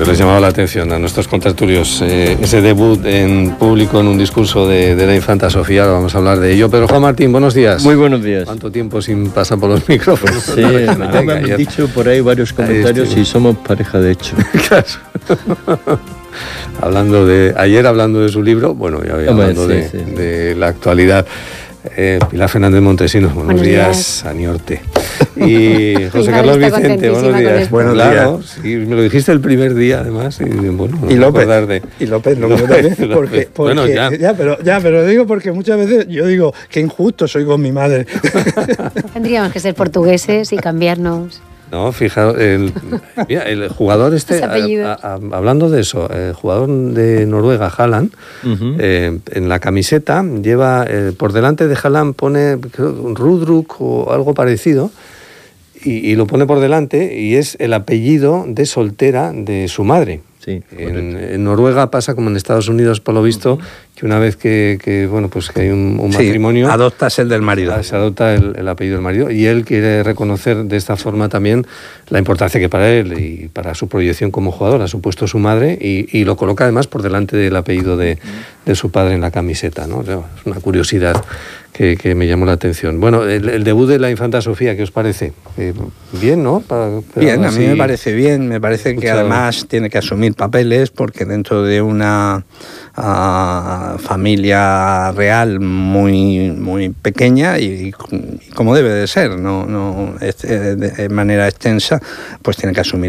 les llamaba la atención a nuestros contertulios ese debut en público en un discurso de la infanta Sofía. Ahora vamos a hablar de ello. Pero Juan Martín, buenos días. Muy buenos días. ¿Cuánto tiempo sin pasar por los micrófonos? Sí, me han dicho por ahí varios comentarios y somos pareja de hecho. Claro. Hablando de su libro, bueno, ya hablando de la actualidad. Pilar Fernández Montesinos, buenos días, Aniorte. Y José Carlos Vicente, buenos días. Buenos días. Sí, me lo dijiste el primer día, además. Y López, porque bueno, pero digo porque muchas veces yo digo que injusto soy con mi madre. Tendríamos que ser portugueses y cambiarnos. No, fijaos, el jugador hablando de eso, el jugador de Noruega, Haaland, en la camiseta lleva, por delante de Haaland pone Rudruk o algo parecido, y lo pone por delante, y es el apellido de soltera de su madre. Sí, en Noruega pasa como en Estados Unidos, por lo visto, que una vez que hay un matrimonio, adoptas el del marido. Se adopta el apellido del marido, y él quiere reconocer de esta forma también la importancia que para él y para su proyección como jugador ha supuesto su madre, y lo coloca además por delante del apellido de su padre en la camiseta, ¿no? Es una curiosidad que me llamó la atención. Bueno, el debut de la infanta Sofía, ¿qué os parece? Bien, ¿no? Bien, a mí me parece bien. Me parece que además tiene que asumir papeles, porque dentro de una familia real muy, muy pequeña y como debe de ser, no de manera extensa, pues tiene que asumir